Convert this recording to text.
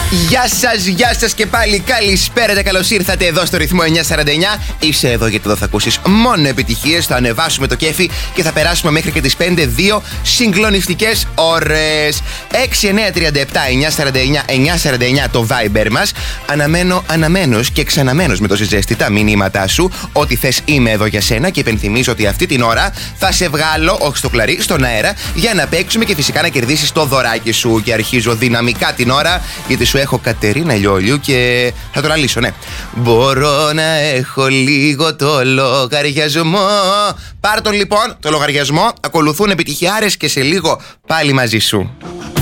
Γεια σας και πάλι καλησπέρα και καλώς ήρθατε εδώ στο ρυθμό 949. Είσαι εδώ γιατί εδώ θα ακούσεις μόνο επιτυχίες, θα ανεβάσουμε το κέφι και θα περάσουμε μέχρι και τις 5 συγκλονιστικές ώρες. 6937-949-949 το Viber μας. Αναμένος και ξαναμένος με τόση ζέστη τα μηνύματά σου. Ό,τι θες είμαι εδώ για σένα και υπενθυμίζω ότι αυτή την ώρα θα σε βγάλω, όχι στο κλαρί, στον αέρα για να παίξουμε και φυσικά να κερδίσεις το δωράκι σου. Και αρχίζω δυναμικά την ώρα γιατί σου έχω Κατερίνα Λιόλιου και θα τον αλύσω, ναι. Μπορώ να έχω λίγο το λογαριασμό. Πάρ' τον λοιπόν, το λογαριασμό. Ακολουθούν επιτυχιάρες και σε λίγο πάλι μαζί σου.